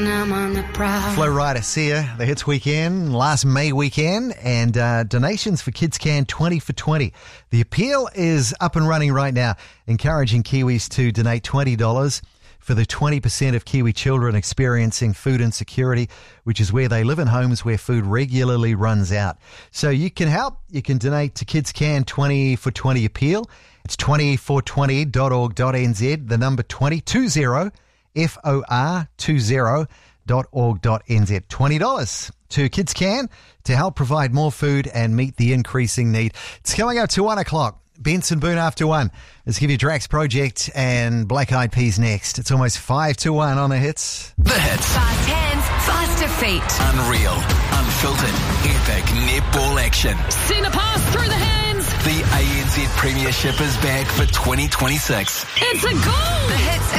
I'm on the prowl. Flow Rider, Sia, the Hits Weekend, last May weekend, and donations for Kids Can 20 for 20. The appeal is up and running right now, encouraging Kiwis to donate $20 for the 20% of Kiwi children experiencing food insecurity, which is where they live in homes where food regularly runs out. So you can help. You can donate to Kids Can 20 for 20 appeal. It's 20for20.org.nz, the number 20, FOR20.org.nz. $20 to Kids Can to help provide more food and meet the increasing need. It's coming up to 1 o'clock. Benson Boone after 1. Let's give you Drax Project and Black Eyed Peas next. It's almost 5 to 1 on the Hits. The Hits. Fast hands, faster feet. Unreal, unfiltered, epic netball action. Send a pass through the hands. The ANZ Premiership is back for 2026. It's a goal. The Hits